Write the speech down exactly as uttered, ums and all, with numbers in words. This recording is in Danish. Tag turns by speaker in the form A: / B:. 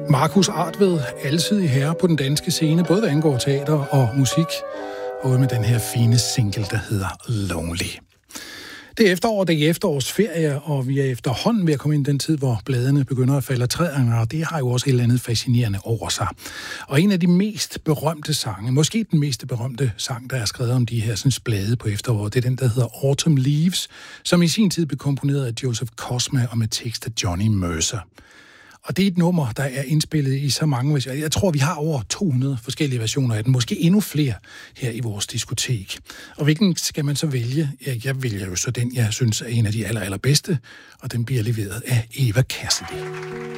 A: Markus Artved, alsidig herre på den danske scene, både hvad angår teater og musik, og med den her fine single, der hedder Lonely. Det er efterår, det er efterårsferie, og vi er efterhånden ved at komme ind i den tid, hvor bladene begynder at falde af træerne, og det har jo også et eller andet fascinerende over sig. Og en af de mest berømte sange, måske den mest berømte sang, der er skrevet om de her sådan, blade på efteråret, det er den, der hedder Autumn Leaves, som i sin tid blev komponeret af Joseph Cosma og med tekst af Johnny Mercer. Og det er et nummer, der er indspillet i så mange versioner. Jeg tror, vi har over to hundrede forskellige versioner af den. Måske endnu flere her i vores diskotek. Og hvilken skal man så vælge? Ja, jeg vælger jo så den, jeg synes er en af de aller, allerbedste. Og den bliver leveret af Eva Cassidy.